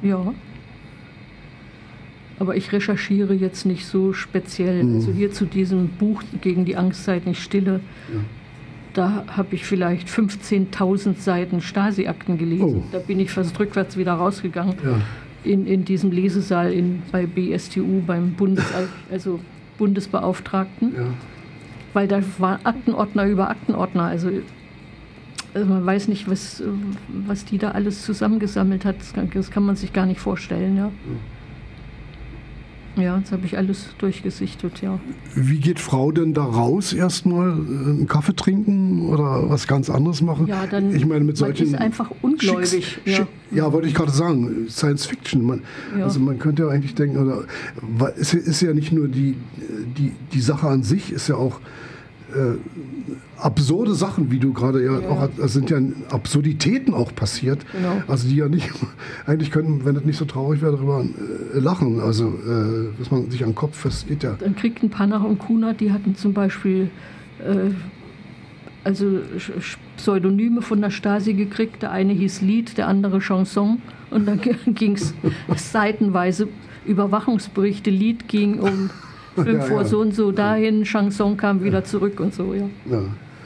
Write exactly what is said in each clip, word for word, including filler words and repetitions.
Ja. Aber ich recherchiere jetzt nicht so speziell. Mhm. Also hier zu diesem Buch Gegen die Angst seid nicht stille, ja. Da habe ich vielleicht fünfzehntausend Seiten Stasi-Akten gelesen. Oh. Da bin ich fast rückwärts wieder rausgegangen. Ja. In, in diesem Lesesaal in, bei B S T U, beim Bundes, also Bundesbeauftragten. Ja. Weil da war Aktenordner über Aktenordner. Also, also man weiß nicht, was, was die da alles zusammengesammelt hat. Das kann, das kann man sich gar nicht vorstellen. Ja. Ja, jetzt habe ich alles durchgesichtet, ja. Wie geht Frau denn da raus erstmal? Einen Kaffee trinken oder was ganz anderes machen? Ja, dann ich meine, mit solchen man ist einfach ungläubig. Schicks, ja. Schick, ja, wollte ich gerade sagen, Science Fiction. Man, ja. Also man könnte ja eigentlich denken, oder, es ist ja nicht nur die, die, die Sache an sich, ist ja auch äh, absurde Sachen, wie du gerade ja, ja auch, es sind ja Absurditäten auch passiert, genau. Also die ja nicht, eigentlich können, wenn das nicht so traurig wäre, darüber äh, lachen, also äh, dass man sich an den Kopf fest geht ja. Dann kriegten Panach und Kunert, die hatten zum Beispiel äh, also Pseudonyme von der Stasi gekriegt, der eine hieß Lied, der andere Chanson und dann ging es seitenweise Überwachungsberichte, Lied ging um fünf ja, Uhr ja. so und so dahin, Chanson kam wieder zurück und so, ja. Ja,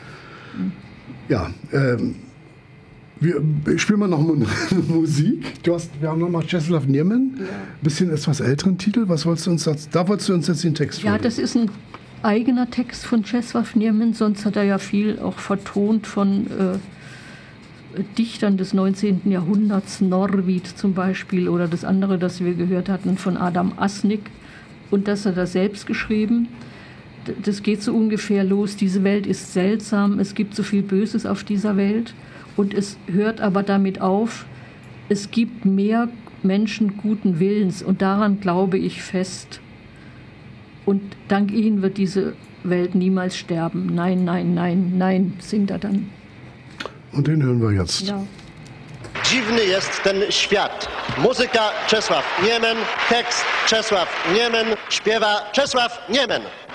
ja ähm, wir spielen mal noch mal Musik. Du hast, wir haben noch mal Czesław Niemen, ja. Bisschen etwas älteren Titel. Was wolltest du uns jetzt, da wolltest du uns jetzt den Text Ja, vorlesen. Das ist ein eigener Text von Czesław Niemen, sonst hat er ja viel auch vertont von äh, Dichtern des neunzehnten Jahrhunderts, Norwid zum Beispiel, oder das andere, das wir gehört hatten, von Adam Asnik. Und das hat er selbst geschrieben. Das geht so ungefähr los. Diese Welt ist seltsam, es gibt so viel Böses auf dieser Welt. Und es hört aber damit auf, es gibt mehr Menschen guten Willens. Und daran glaube ich fest. Und dank ihnen wird diese Welt niemals sterben. Nein, nein, nein, nein, singt er dann. Und den hören wir jetzt. Ja. Dziwny jest ten świat. Muzyka Czesław Niemen, tekst Czesław Niemen, śpiewa Czesław Niemen.